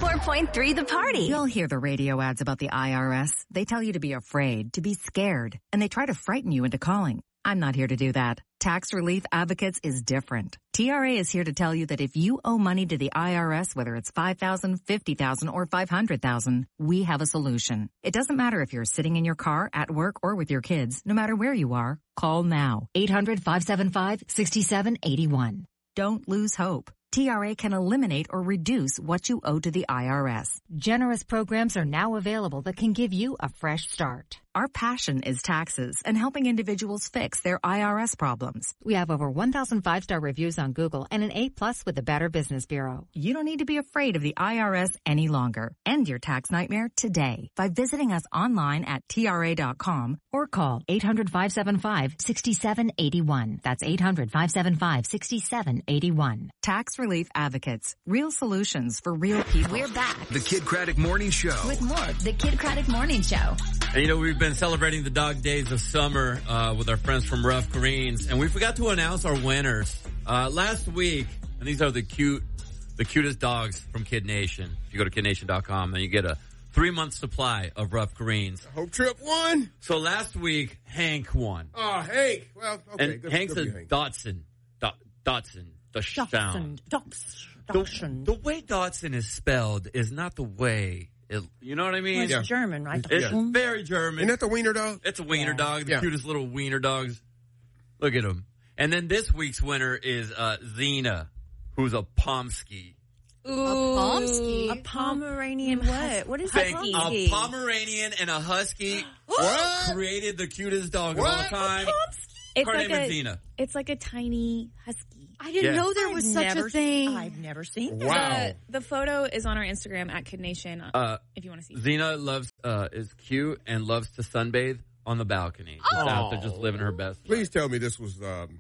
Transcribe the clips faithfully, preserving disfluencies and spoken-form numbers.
ninety-four point three The Party. You'll hear the radio ads about the I R S. They tell you to be afraid, to be scared, and they try to frighten you into calling. I'm not here to do that. Tax Relief Advocates is different. T R A is here to tell you that if you owe money to the I R S, whether it's five thousand dollars, fifty thousand dollars, or five hundred thousand dollars, we have a solution. It doesn't matter if you're sitting in your car, at work, or with your kids. No matter where you are, call now. eight hundred, five seven five, six seven eight one. Don't lose hope. T R A can eliminate or reduce what you owe to the I R S. Generous programs are now available that can give you a fresh start. Our passion is taxes and helping individuals fix their I R S problems. We have over one thousand five-star reviews on Google and an A plus with the Better Business Bureau. You don't need to be afraid of the I R S any longer. End your tax nightmare today by visiting us online at T R A dot com or call eight hundred, five seven five, six seven eight one. That's eight hundred, five seven five, six seven eight one. Tax Relief Advocates. Real solutions for real people. We're back The Kid Craddock Morning Show. with more of The Kid Craddock Morning Show. And you know, we've been celebrating the dog days of summer uh, with our friends from Rough Greens, and we forgot to announce our winners uh, last week. And these are the cute, the cutest dogs from Kid Nation. If you go to kid nation dot com, then you get a three-month supply of Rough Greens. Hope Trip won. So last week, Hank won. Oh, Hank. Well, okay. And good, Hank's good a for you, Hank. Dotson. Dot, Dotson. The sound. Dots. The, the way Dotson is spelled is not the way it, you know what I mean? Well, it's Yeah. German, right? It's Yeah. very German. Isn't that the wiener dog? It's a wiener Yeah. dog, the Yeah. cutest little wiener dogs. Look at him. And then this week's winner is uh, Xena, who's a Pomsky. A Pomsky? A Pomeranian what? What is a Think Pomsky? a Pomeranian and a Husky What? created the cutest dog of all What? time. It's Her like name a, is Xena. It's like a tiny husky. I didn't Yeah. know there was I've such never- a thing. I've never seen that. Wow. The, the photo is on our Instagram at Kid Nation. Uh, if you want to see. Xena loves uh, is cute and loves to sunbathe on the balcony. Just out there, just living her best. Please tell me this was um,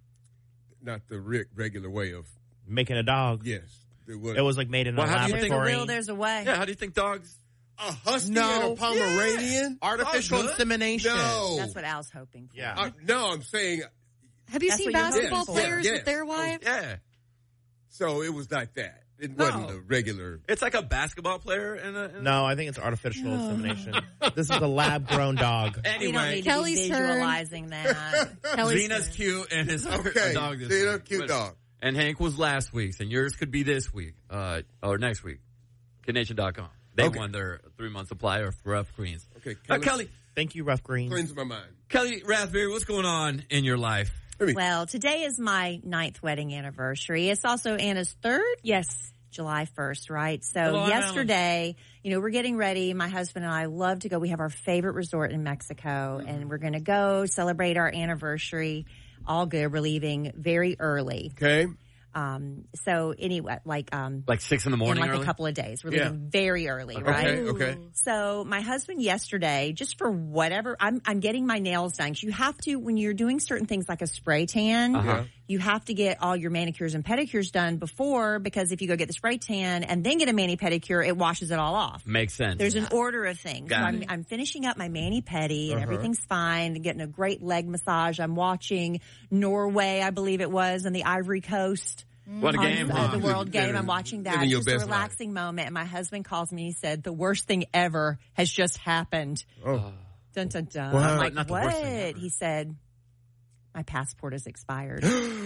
not the Rick regular way of, Making a dog. yes. It was, It was like made in Well, a how do you There's a laboratory. will, there's a way. Yeah, how do you think dogs? a husky No. and a Pomeranian? Artificial Oh, good. insemination. No. That's what Al's hoping for. Yeah. Uh, no, I'm saying, Have you That's seen what you're basketball hoping for. players Yes. with their wives? Yeah. so it was like that. It No. wasn't the regular. It's like a basketball player and a... And No, I think it's artificial insemination. This is a lab-grown dog. We don't Anyway, need Kelly's to be turn. visualizing that. Kelly's Xena's cute and his Okay. dog this Xena, week. cute But- dog. And Hank was last week's, and yours could be this week, uh, or next week. kid nation dot com. They Okay. won their three-month supply of Rough Greens. Okay, Uh, Kelly, Kelly, Thank you, Rough Green. cleanse my mind. Kelly Raspberry, what's going on in your life? Let me, Well, today is my ninth wedding anniversary. It's also Anna's third. Yes. July first, right? So Hello, Anna. yesterday, you know, we're getting ready. My husband and I love to go. We have our favorite resort in Mexico, Mm-hmm. and we're going to go celebrate our anniversary. All good. We're leaving very early. okay. Um, so anyway, like, um, Like six in the in morning like early? a couple of days. We're Yeah. leaving very early, right? Okay, okay. So my husband yesterday, just for whatever, I'm I'm getting my nails done. 'Cause you have to, when you're doing certain things like a spray tan, Uh-huh. you have to get all your manicures and pedicures done before, because if you go get the spray tan and then get a mani pedicure, it washes it all off. Makes sense. There's an order of things. So Got I'm, it. I'm finishing up my mani pedi and Uh-huh. everything's fine, and getting a great leg massage. I'm watching Norway, I believe it was, and the Ivory Coast. What a on game, the, huh? the World Living- Game. I'm watching that. living It's your just a best life. relaxing moment. And my husband calls me. He said, the worst thing ever has just happened. Oh. Dun, dun, dun. Wow. I'm like, Not the what? worst thing ever. He said, my passport is expired.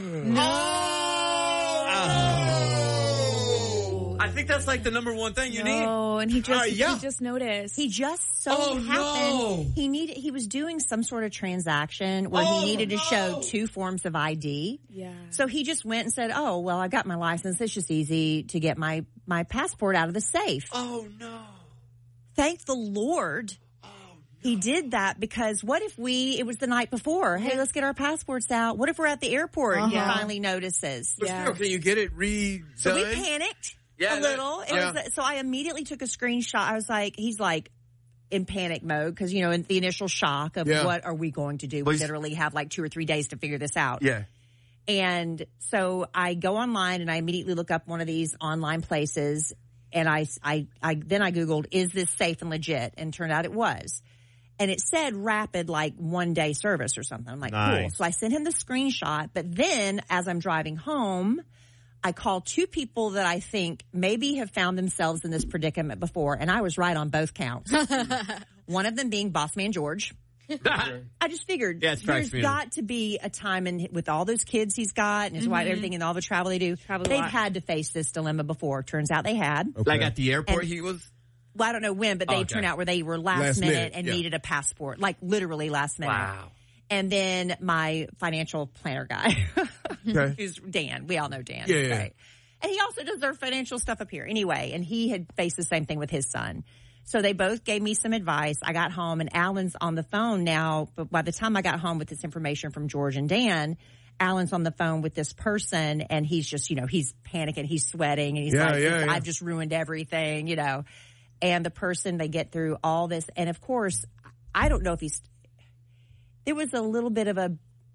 Oh! I think that's like the number one thing you need. Oh, and he just Uh, yeah. he just noticed. He just so Oh, happened. no. He needed, he was doing some sort of transaction where Oh, he needed to no. show two forms of I D. yeah. So he just went and said, oh, well, I got my license. It's just easy to get my, my passport out of the safe. Oh, no. Thank the Lord he did that, because what if we, it was the night before, hey, let's get our passports out. What if we're at the airport and he Uh-huh. finally notices? But Yeah. still, can you get it redone? So we panicked Yeah, a that- little. It yeah. was, so I immediately took a screenshot. I was like, he's like in panic mode, because, you know, in the initial shock of Yeah. what are we going to do? Well, We he's- literally have like two or three days to figure this out. Yeah. And so I go online and I immediately look up one of these online places, and I, I, I then I Googled, is this safe and legit? And turned out it was. And it said rapid, like one day service or something. I'm like, cool. Nice. So I sent him the screenshot. But then as I'm driving home, I called two people that I think maybe have found themselves in this predicament before, and I was right on both counts. One of them being Boss Man George. I just figured Yeah, it strikes there's me. got to be a time in with all those kids he's got and his wife, everything, and all the travel they do. Travel a They've lot. had to face this dilemma before. Turns out they had. Okay. Like at the airport, And- he was. Well, I don't know when, but they Oh, okay. turned out where they were last, Last minute, minute, and yeah. needed a passport, like literally last minute. Wow. And then my financial planner guy, Okay. who's Dan. We all know Dan. Yeah, yeah. Right? And he also does their financial stuff up here. Anyway, and he had faced the same thing with his son. So they both gave me some advice. I got home, and Alan's on the phone now. But by the time I got home with this information from George and Dan, Alan's on the phone with this person, and he's just, you know, he's panicking, he's sweating, and he's Yeah, like, yeah, yeah. I've just ruined everything, you know. And the person, they get through all this. And of course, I don't know if he's, there was a little bit of a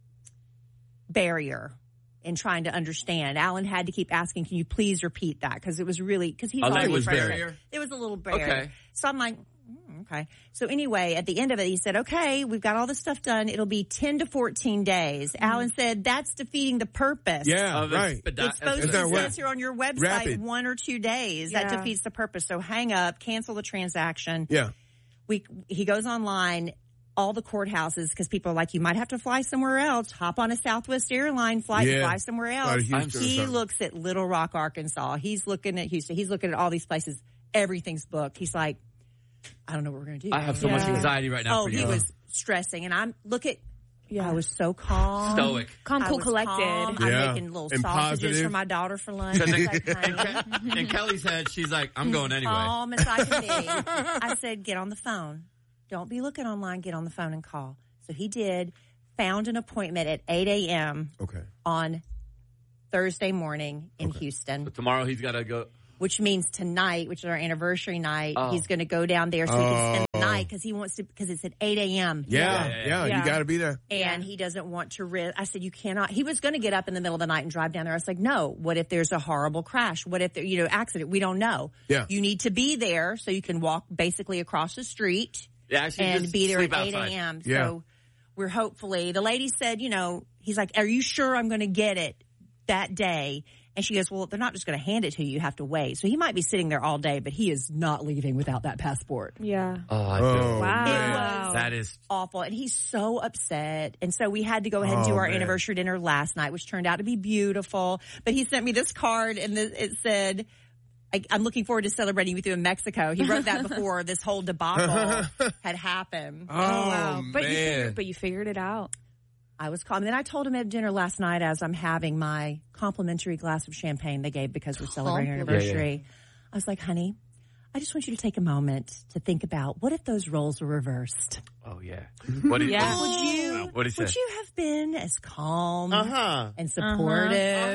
barrier in trying to understand. Alan had to keep asking, can you please repeat that? Because it was really, because he's A already language frustrated. barrier? There was a little barrier. Okay. So I'm like, mm, okay. So anyway, at the end of it, he said, okay, we've got all this stuff done. It'll be ten to fourteen days. Mm-hmm. Alan said, that's defeating the purpose. Yeah, Of right. expedi- It's supposed It's to not be ra- says here on your website rapid. one or two days. That Yeah. defeats the purpose. So hang up, cancel the transaction. Yeah. We he goes online, all the courthouses, because people are like, you might have to fly somewhere else. Hop on a Southwest airline flight, Yeah. fly somewhere Fly else. to Houston or He something. looks at Little Rock, Arkansas. He's looking at Houston. He's looking at all these places. Everything's booked. He's like, I don't know what we're going to do. I have so much Yeah. anxiety right now Oh, for he you. was stressing, and I'm look at. Yeah. I was so calm, Stoic. Calm, I cool, was collected. calm. I'm Yeah. making little And sausages positive. for my daughter for lunch. And, It's like, and, honey, Ke- in Kelly's head, she's like, I'm going anyway. calm as I can be. I said, get on the phone. Don't be looking online. Get on the phone and call. So he did. Found an appointment at eight a.m. Okay. on Thursday morning in Okay. Houston, But tomorrow he's got to go. which means tonight, which is our anniversary night. Oh. He's going to go down there so he can spend the Oh. night because he wants to, because it's at eight a.m. Yeah. Yeah, Yeah. yeah, yeah. You got to be there. And he doesn't want to risk. I said, you cannot. He was going to get up in the middle of the night and drive down there. I was like, no. What if there's a horrible crash? What if there, you know, accident? We don't know. Yeah. You need to be there so you can walk basically across the street Yeah, actually, and just be there sleep at eight outside. a.m. Yeah. So we're hopefully, the lady said, you know, he's like, are you sure I'm going to get it that day? And she goes, well, they're not just going to hand it to you. You have to wait. So he might be sitting there all day, but he is not leaving without that passport. Yeah. Oh, I Oh, feel Wow. man. that is. Awful. And he's so upset. And so we had to go ahead and do Oh, our man. anniversary dinner last night, which turned out to be beautiful. But he sent me this card and the, it said, I, I'm looking forward to celebrating with you in Mexico. He wrote that before this whole debacle had happened. Oh, Wow. But you man. figured, but you figured it out. I was calm. Then I told him at dinner last night as I'm having my complimentary glass of champagne they gave because we're celebrating our Compliment. anniversary. I was like, honey, I just want you to take a moment to think about what if those roles were reversed? Oh, yeah. What do you Yeah. Would you, What did he say? would you have been as calm Uh-huh. and supportive?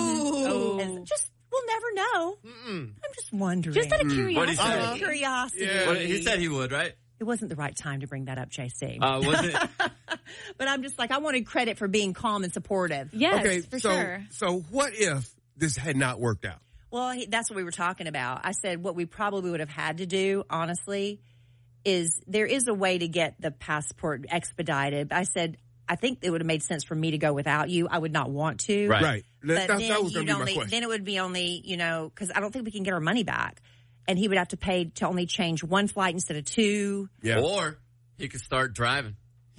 Oh. And just, we'll never know. Mm-mm. I'm just wondering. Just out of What'd he curiosity. say? Uh-huh. curiosity. Yeah. What- he said he would, right? It wasn't the right time to bring that up, J C. Uh, was it? But I'm just like, I wanted credit for being calm and supportive. Yes, Okay. for so, sure. so what if this had not worked out? Well, he, that's what we were talking about. I said what we probably would have had to do, honestly, is there is a way to get the passport expedited. I said, I think it would have made sense for me to go without you. I would not want to. Right. Right. That, But that, then, that was going you'd to be my only, question. then it would be only, you know, because I don't think we can get our money back. And he would have to pay to only change one flight instead of two yeah. Or he could start driving.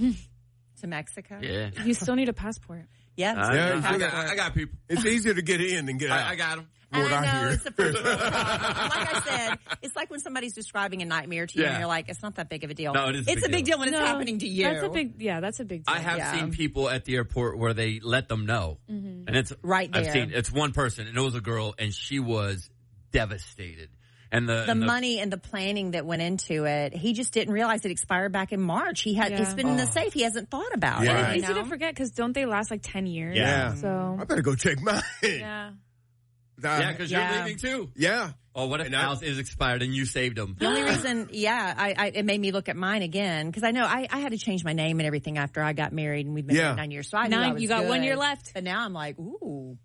to Mexico. Yeah. You still need a passport. Yes. I, Yeah, I, you got, got- I got people. It's easier to get in than get out. I, I got them. From what I know, hear. it's the first world problem. Like I said, it's like when somebody's describing a nightmare to you Yeah. and you're like, it's not that big of a deal. No, it is a It's big a big deal. deal when it's No, happening to you. That's a big, yeah, that's a big deal. I have Yeah. seen people at the airport where they let them know, and it's Right I've there. seen it's one person, and it was a girl, and she was devastated. And the, the and money and the planning that went into it, he just didn't realize it expired back in March. He had Yeah. it's been in the safe. He hasn't thought about Yeah. it. It's you easy know? to forget because don't they last like ten years? Yeah. So, I better go check mine. yeah. yeah, because Yeah. you're leaving too. Yeah. Oh, what if And I- Al's is expired and you saved him? The only reason, yeah, I, I it made me look at mine again because I know I, I had to change my name and everything after I got married and we've been Yeah. married nine years. So I knew Nine- I was you got one good. year left. But now I'm like, ooh,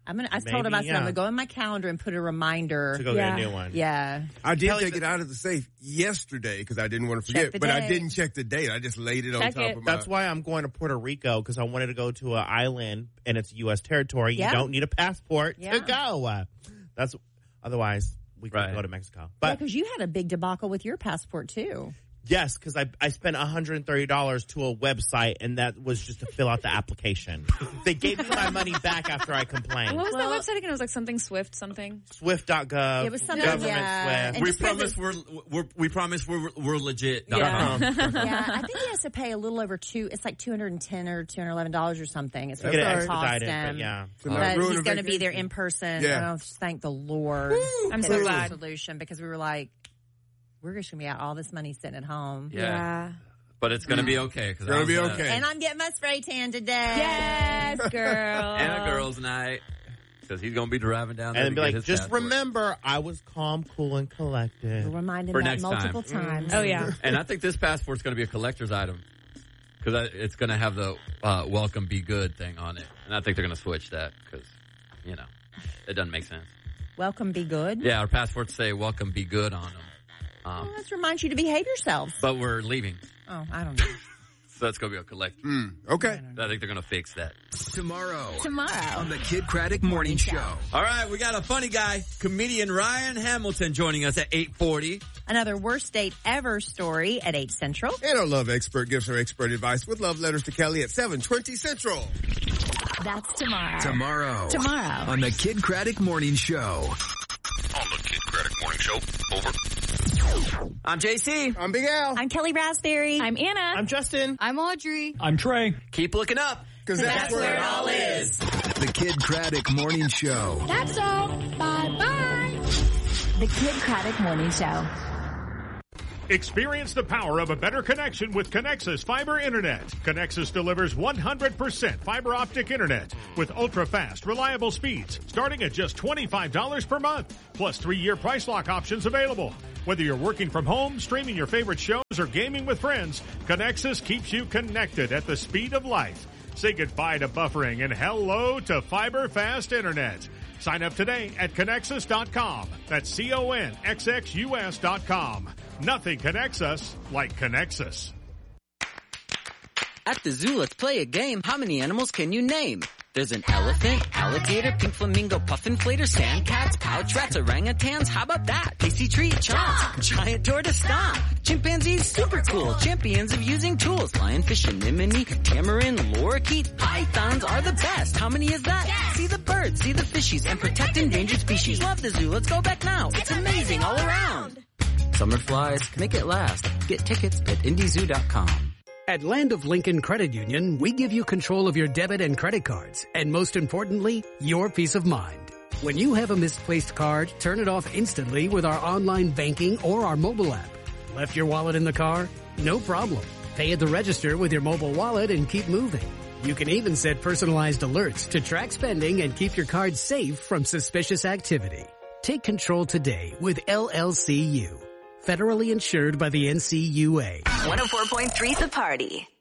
I'm gonna. I told him I said yeah. I'm gonna go in my calendar and put a reminder to go Yeah. get a new one. Yeah. I did Kelly take said- it out of the safe yesterday because I didn't want to Check forget, the but I date. didn't check the date. I just laid it on Check top it. of my. That's why I'm going to Puerto Rico because I wanted to go to an island and it's U S territory. Yeah. You don't need a passport Yeah. to go. Uh, That's otherwise we can Right. go to Mexico. But But because you had a big debacle with your passport too. yes, because I I spent one hundred thirty dollars to a website and that was just to fill out the application. They gave me my money back after I complained. What was Well- that website again? It was like something Swift something. Swift dot gov. It was something, Government yeah. Swift. And We just because promise we're, we're we promise we're we're legit. Yeah. Yeah, I think he has to pay a little over two. It's like two hundred and ten or two hundred eleven dollars or something. It's You what get it it cost expedited, him. but yeah. To not But ruin he's a going to be there vacation. in person. Yeah. Oh, just thank the Lord. I'm That so was a glad. solution because we were like, we're just going to be out all this money sitting at home. Yeah. But it's gonna be okay. Cause Gonna I was, be uh, okay. And I'm getting my spray tan today. Yes, girl. And a girls' night because he's gonna be driving down there And to be get like, his just passport. remember, I was calm, cool, and collected. We'll remind him For that next multiple time. times. Oh yeah. And I think this passport's going to be a collector's item because it's going to have the uh, "Welcome, be good" thing on it, and I think they're going to switch that because you know it doesn't make sense. Welcome, be good. Yeah, our passports say "Welcome, be good" on them, um, Well, let's remind you to behave yourselves. but we're leaving, Oh, I don't know. so it's going to be a collector. Mm, okay. I think they're going to fix that. Tomorrow Tomorrow. on the Kid Craddock Morning Show. All right, we got a funny guy, comedian Ryan Hamilton, joining us at eight forty. Another worst date ever story at eight Central. And our love expert gives her expert advice with love letters to Kelly at seven twenty Central. That's tomorrow. Tomorrow. Tomorrow. On the Kid Craddock Morning Show. On the Kid Craddock Morning Show. Over. I'm J C. I'm Big Al. I'm Kelly Raspberry. I'm Anna. I'm Justin. I'm Audrey. I'm Trey. Keep looking up. Because that's, where it all is. The Kid Craddock Morning Show. That's all. Bye-bye. The Kid Craddock Morning Show. Experience the power of a better connection with Connexus Fiber Internet. Connexus delivers one hundred percent fiber optic internet with ultra-fast, reliable speeds starting at just twenty-five dollars per month, plus three-year price lock options available. Whether you're working from home, streaming your favorite shows, or gaming with friends, Connexus keeps you connected at the speed of light. Say goodbye to buffering and hello to fiber fast internet. Sign up today at Connexus dot com. That's C O N X X U S dot com. Nothing connects us like Connexus. At the zoo, let's play a game. How many animals can you name? There's an elephant, alligator, pink flamingo, puffin flater, sand cats, pouch rats, orangutans. How about that? Tasty treat, chomp, giant tortoise stomp. Chimpanzees, super cool, champions of using tools. Lionfish, anemone, tamarin, lorikeet. Pythons are the best. How many is that? Yes. See the birds, see the fishies, and protect endangered species. Love the zoo. Let's go back now. It's amazing all around. Summer flies, make it last. Get tickets at indy zoo dot com. At Land of Lincoln Credit Union, we give you control of your debit and credit cards, and most importantly, your peace of mind. When you have a misplaced card, turn it off instantly with our online banking or our mobile app. Left your wallet in the car? No problem. Pay at the register with your mobile wallet and keep moving. You can even set personalized alerts to track spending and keep your card safe from suspicious activity. Take control today with L L C U. Federally insured by the N C U A. one oh four point three The Party.